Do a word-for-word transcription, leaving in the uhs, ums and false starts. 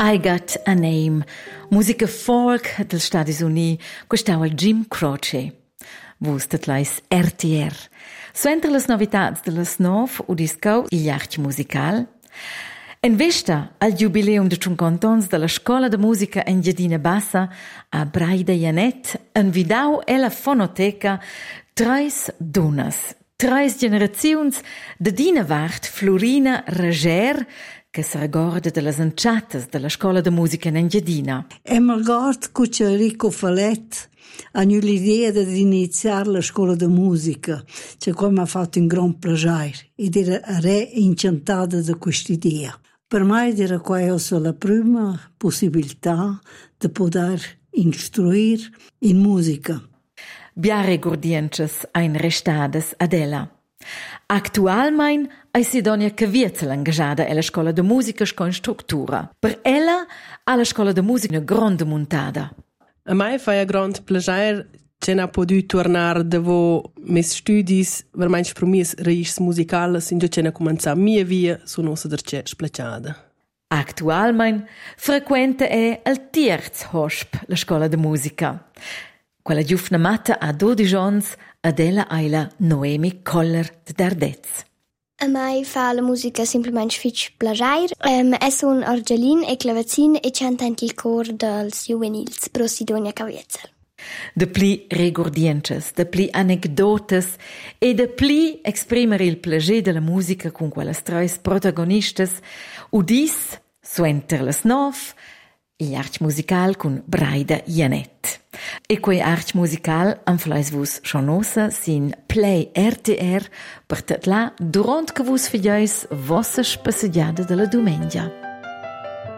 I Got a Name, musica folk del Stati Uniti, quest'au al Jim Croce. Vus tatlais R T R. Suenter las novitats de las nov u disco il arch musical. En vesta al jubileum de cinquanta ans de la Scola de Musica en Giardina Bassa a Braida Janet envidau e la fonoteca treis dunas, treis generaziuns de Dina Vart Florina Reger, che si ricorda delle anciatas della Scola de Musica in Engiadina. E mi ricordo che Rico Fallet hanno l'idea di iniziare la Scuola de Musica, cioè come ha fatto un gran piacere, ed era re-incantata da questa idea. Per me era questa la prima possibilità di poter istruire in musica. Biare gordiences ein restades ad ella. Actualmein ei Sidonia Caviezel engagada alla Scola de Musica con struttura. Per ella ha la Scola de Musica una grande montada. A me fa un grande piacere che non potuto tornare dopo i miei studi, veramente per me raiz musicale, sin già che ne cominciare mia via su nostra derce splacciata. Actualmein frequenta è al Tierz Hosp, la Scola de Musica. Quella giovane matta ha dodici anni ed ella è la Noemi Koller de Dardez. A me fa la musica semplicemente fitch piacere. Um, è un argelin e clavecin e canta il cor dels juvenils pro Sidonia Caviezel. De pli regordiences, de pli anecdotes e de pli exprimere il piacere della musica con quelle tres protagonistes udis suenter las nov il arch musical con Braida Janet. E quei arch musical anflais vus chonosa sin Play R T R per tetla durant che vus figliais vossa spasseggiada della domenica.